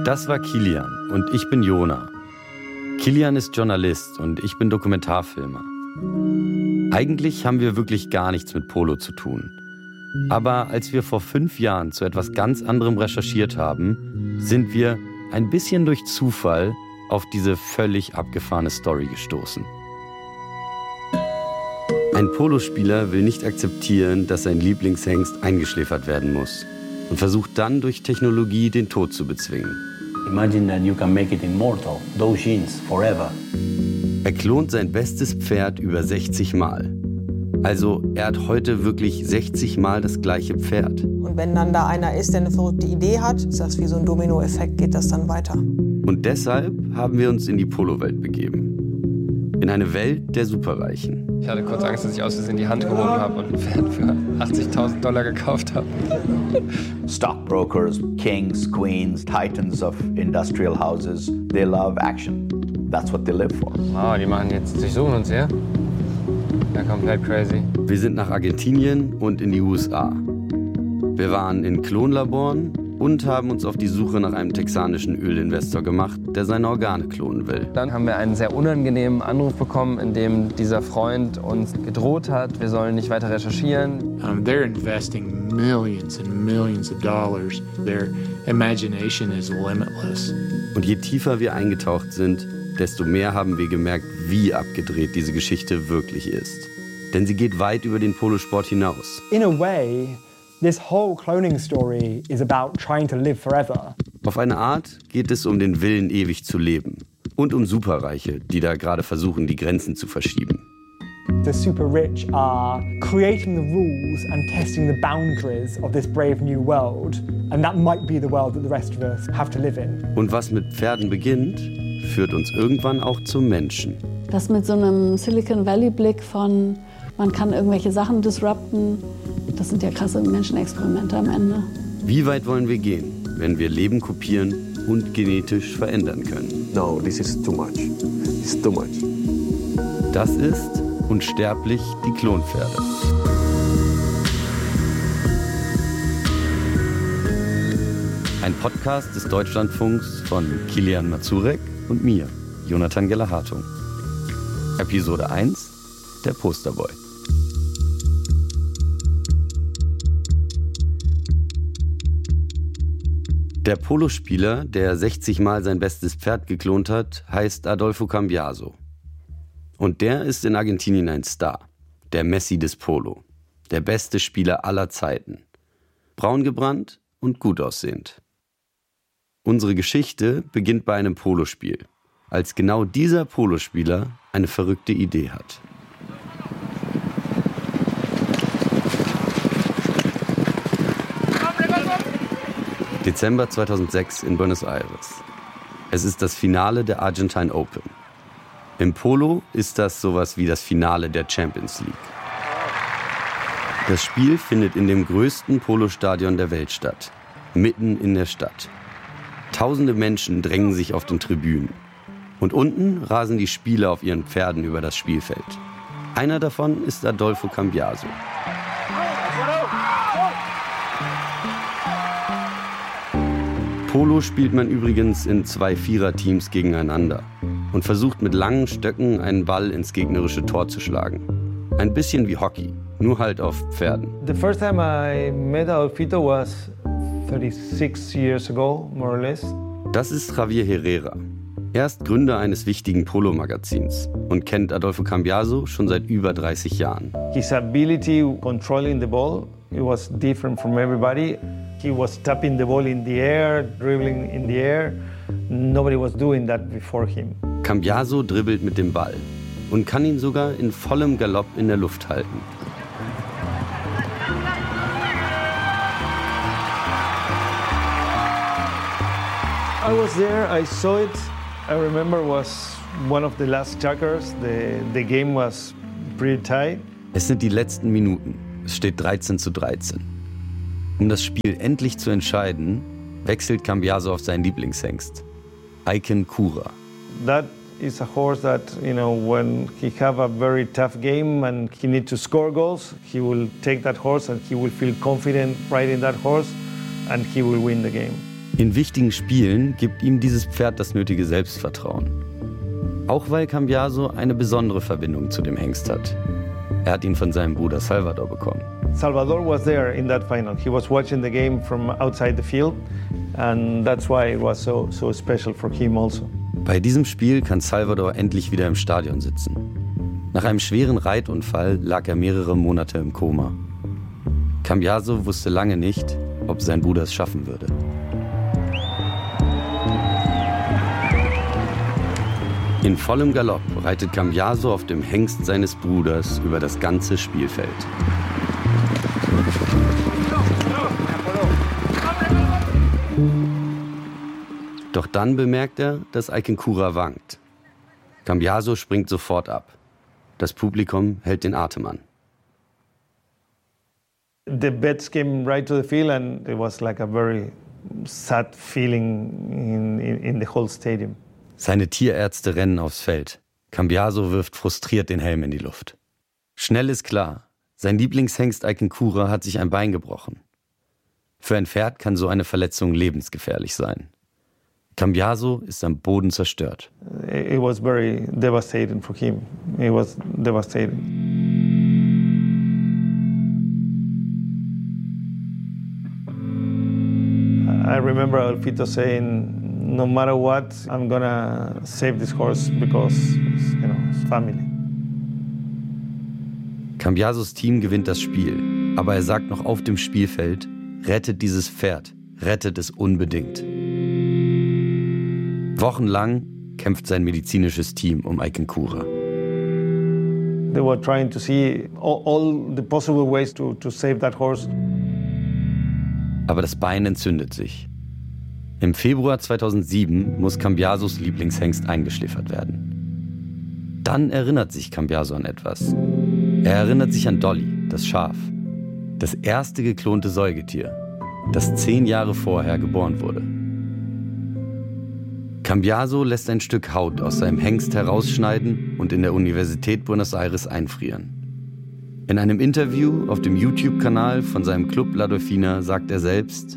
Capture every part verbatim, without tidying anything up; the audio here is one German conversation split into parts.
Das war Kilian und ich bin Jona. Kilian ist Journalist und ich bin Dokumentarfilmer. Eigentlich haben wir wirklich gar nichts mit Polo zu tun. Aber als wir vor fünf Jahren zu etwas ganz anderem recherchiert haben, sind wir ein bisschen durch Zufall auf diese völlig abgefahrene Story gestoßen. Ein Polospieler will nicht akzeptieren, dass sein Lieblingshengst eingeschläfert werden muss und versucht dann durch Technologie den Tod zu bezwingen. Imagine that you can make it immortal, those genes, forever. Er klont sein bestes Pferd über sechzig Mal. Also er hat heute wirklich sechzig Mal das gleiche Pferd. Und wenn dann da einer ist, der eine verrückte Idee hat, ist das wie so ein Dominoeffekt, geht das dann weiter. Und deshalb haben wir uns in die Polo-Welt begeben. In eine Welt der Superreichen. Ich hatte kurz Angst, dass ich aus Versehen die Hand gehoben habe und ein Pferd für achtzigtausend Dollar gekauft habe. Stockbrokers, kings, queens, titans of industrial houses, they love action. That's what they live for. Wow, die machen jetzt, sie suchen uns her. Ja, komplett crazy. Wir sind nach Argentinien und in die U S A. Wir waren in Klonlaboren und haben uns auf die Suche nach einem texanischen Ölinvestor gemacht, der seine Organe klonen will. Dann haben wir einen sehr unangenehmen Anruf bekommen, in dem dieser Freund uns gedroht hat, wir sollen nicht weiter recherchieren. Um, they're investing millions and millions of dollars. Their imagination is limitless. Und je tiefer wir eingetaucht sind, desto mehr haben wir gemerkt, wie abgedreht diese Geschichte wirklich ist. Denn sie geht weit über den Polosport hinaus. In a way, this whole cloning story is about trying to live forever. Auf eine Art geht es um den Willen, ewig zu leben. Und um Superreiche, die da gerade versuchen, die Grenzen zu verschieben. The super rich are creating the rules and testing the boundaries of this brave new world. And that might be the world that the rest of us have to live in. Und was mit Pferden beginnt, führt uns irgendwann auch zum Menschen. Das mit so einem Silicon Valley-Blick von, man kann irgendwelche Sachen disrupten, das sind ja krasse Menschenexperimente am Ende. Wie weit wollen wir gehen, wenn wir Leben kopieren und genetisch verändern können? No, this is too much. It's too much. Das ist Unsterblich, die Klonpferde. Ein Podcast des Deutschlandfunks von Kilian Mazurek und mir, Jonathan Geller-Hartung. Episode eins, der Posterboy. Der Polospieler, der sechzig Mal sein bestes Pferd geklont hat, heißt Adolfo Cambiaso. Und der ist in Argentinien ein Star, der Messi des Polo, der beste Spieler aller Zeiten. Braun gebrannt und gut aussehend. Unsere Geschichte beginnt bei einem Polospiel, als genau dieser Polospieler eine verrückte Idee hat. Dezember zweitausendsechs in Buenos Aires. Es ist das Finale der Argentine Open. Im Polo ist das sowas wie das Finale der Champions League. Das Spiel findet in dem größten Polostadion der Welt statt, mitten in der Stadt. Tausende Menschen drängen sich auf den Tribünen. Und unten rasen die Spieler auf ihren Pferden über das Spielfeld. Einer davon ist Adolfo Cambiaso. Polo spielt man übrigens in zwei Viererteams gegeneinander und versucht mit langen Stöcken einen Ball ins gegnerische Tor zu schlagen. Ein bisschen wie Hockey, nur halt auf Pferden. The first time I met Adolfito was thirty-six years ago, more or less. Das ist Javier Herrera. Er ist Gründer eines wichtigen Polo-Magazins und kennt Adolfo Cambiaso schon seit über dreißig Jahren. His ability controlling the ball, it was different from everybody. He was tapping the ball in the air, dribbling in the air. Nobody was doing that before him. Cambiaso dribbelt mit dem Ball und kann ihn sogar in vollem Galopp in der Luft halten. I was there, I saw it. I remember it was one of the last checkers. The, the game was pretty tight. Es sind die letzten Minuten. Es steht dreizehn zu dreizehn. Um das Spiel endlich zu entscheiden, wechselt Cambiaso auf seinen Lieblingshengst, Icon Cura. That is a horse that, you know, when he have a very tough game and he need to score goals, he will take that horse and he will feel confident riding that horse and he will win the game. In wichtigen Spielen gibt ihm dieses Pferd das nötige Selbstvertrauen. Auch weil Cambiaso eine besondere Verbindung zu dem Hengst hat. Er hat ihn von seinem Bruder Salvador bekommen. Salvador was there in that final. He was watching the game from outside the field, and that's why it was so, so special for him also. Bei diesem Spiel kann Salvador endlich wieder im Stadion sitzen. Nach einem schweren Reitunfall lag er mehrere Monate im Koma. Cambiaso wusste lange nicht, ob sein Bruder es schaffen würde. In vollem Galopp reitet Cambiaso auf dem Hengst seines Bruders über das ganze Spielfeld. Doch dann bemerkt er, dass Ayquincura wankt. Cambiaso springt sofort ab. Das Publikum hält den Atem an. The bets came right to the field and it was like a very sad feeling in, in, in the whole stadium. Seine Tierärzte rennen aufs Feld. Cambiaso wirft frustriert den Helm in die Luft. Schnell ist klar, sein Lieblingshengst Ayquincura hat sich ein Bein gebrochen. Für ein Pferd kann so eine Verletzung lebensgefährlich sein. Cambiaso ist am Boden zerstört. It was very devastating for him. It was devastating. I remember Alfito saying, no matter what, I'm gonna save this horse because, you know, it's family. Cambiasos Team gewinnt das Spiel, aber er sagt noch auf dem Spielfeld, rettet dieses Pferd, rettet es unbedingt. Wochenlang kämpft sein medizinisches Team um Ayquincura. They were trying to see all, all the possible ways to, to save that horse. Aber das Bein entzündet sich. Im Februar zweitausendsieben muss Cambiasos Lieblingshengst eingeschläfert werden. Dann erinnert sich Cambiaso an etwas. Er erinnert sich an Dolly, das Schaf. Das erste geklonte Säugetier, das zehn Jahre vorher geboren wurde. Cambiaso lässt ein Stück Haut aus seinem Hengst herausschneiden und in der Universität Buenos Aires einfrieren. In einem Interview auf dem YouTube-Kanal von seinem Club La Dolfina sagt er selbst,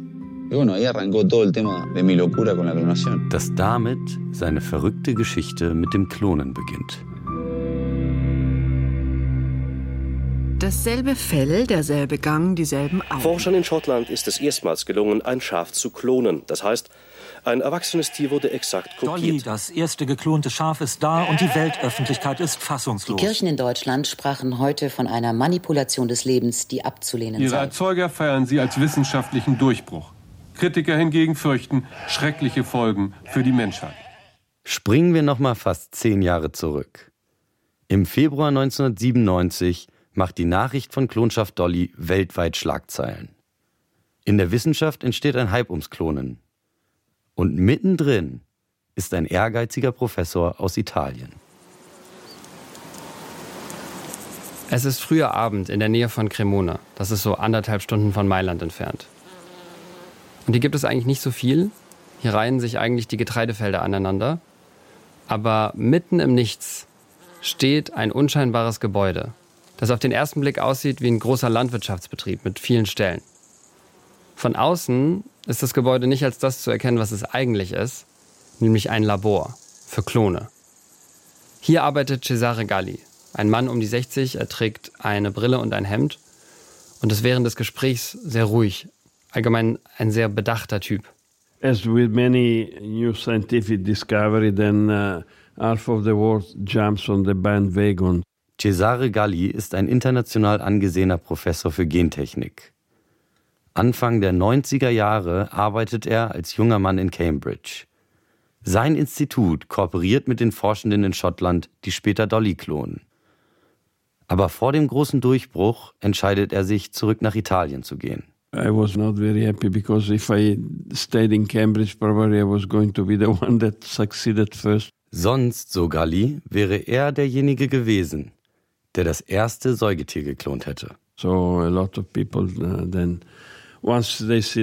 dass damit seine verrückte Geschichte mit dem Klonen beginnt. Dasselbe Fell, derselbe Gang, dieselben Augen. Forschern in Schottland ist es erstmals gelungen, ein Schaf zu klonen. Das heißt, ein erwachsenes Tier wurde exakt kopiert. Dolly, das erste geklonte Schaf, ist da und die Weltöffentlichkeit ist fassungslos. Die Kirchen in Deutschland sprachen heute von einer Manipulation des Lebens, die abzulehnen Ihre sei. Erzeuger feiern sie als wissenschaftlichen Durchbruch. Kritiker hingegen fürchten schreckliche Folgen für die Menschheit. Springen wir noch mal fast zehn Jahre zurück. Im Februar neunzehnhundertsiebenundneunzig macht die Nachricht von Klonschaft Dolly weltweit Schlagzeilen. In der Wissenschaft entsteht ein Hype ums Klonen. Und mittendrin ist ein ehrgeiziger Professor aus Italien. Es ist früher Abend in der Nähe von Cremona. Das ist so anderthalb Stunden von Mailand entfernt. Und hier gibt es eigentlich nicht so viel. Hier reihen sich eigentlich die Getreidefelder aneinander. Aber mitten im Nichts steht ein unscheinbares Gebäude, das auf den ersten Blick aussieht wie ein großer Landwirtschaftsbetrieb mit vielen Ställen. Von außen ist das Gebäude nicht als das zu erkennen, was es eigentlich ist, nämlich ein Labor für Klone. Hier arbeitet Cesare Galli, ein Mann um die sechzig, er trägt eine Brille und ein Hemd und ist während des Gesprächs sehr ruhig, allgemein ein sehr bedachter Typ. As with many new scientific discovery, then uh, half of the world jumps on the bandwagon. Cesare Galli ist ein international angesehener Professor für Gentechnik. Anfang der neunziger Jahre arbeitet er als junger Mann in Cambridge. Sein Institut kooperiert mit den Forschenden in Schottland, die später Dolly klonen. Aber vor dem großen Durchbruch entscheidet er sich, zurück nach Italien zu gehen. I was not very happy because if I stayed in Cambridge, probably I was going to be the one that succeeded first. Sonst, so Galli, wäre er derjenige gewesen, der das erste Säugetier geklont hätte. So a lot of people uh, then once they see